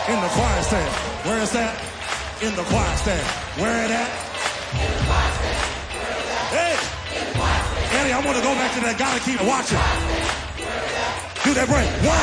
In the choir stand. Where is that? In the choir stand. Where it at? Hey! Eddie, I want to go back to that. Gotta keep watching. Do that break. 1,